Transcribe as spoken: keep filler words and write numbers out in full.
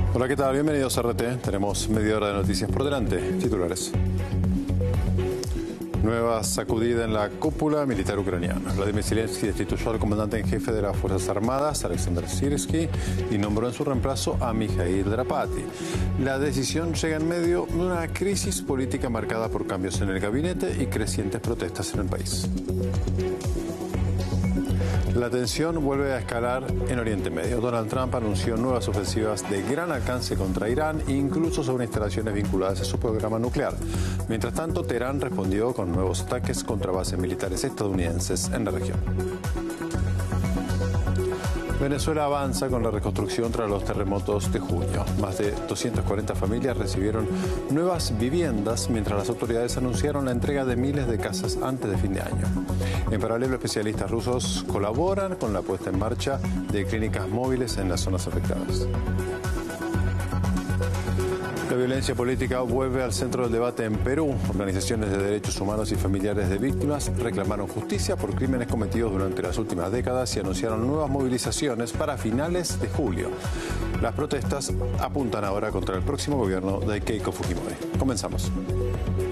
Hola, ¿qué tal? Bienvenidos a R T. Tenemos media hora de noticias por delante. Titulares. Nueva sacudida en la cúpula militar ucraniana. Vladimir Zelensky destituyó al comandante en jefe de las Fuerzas Armadas, Alexander Sirski, y nombró en su reemplazo a Mikhail Drapati. La decisión llega en medio de una crisis política marcada por cambios en el gabinete y crecientes protestas en el país. La tensión vuelve a escalar en Oriente Medio. Donald Trump anunció nuevas ofensivas de gran alcance contra Irán, incluso sobre instalaciones vinculadas a su programa nuclear. Mientras tanto, Teherán respondió con nuevos ataques contra bases militares estadounidenses en la región. Venezuela avanza con la reconstrucción tras los terremotos de junio. Más de doscientas cuarenta familias recibieron nuevas viviendas, mientras las autoridades anunciaron la entrega de miles de casas antes de fin de año. En paralelo, especialistas rusos colaboran con la puesta en marcha de clínicas móviles en las zonas afectadas. La violencia política vuelve al centro del debate en Perú. Organizaciones de derechos humanos y familiares de víctimas reclamaron justicia por crímenes cometidos durante las últimas décadas y anunciaron nuevas movilizaciones para finales de julio. Las protestas apuntan ahora contra el próximo gobierno de Keiko Fujimori. Comenzamos.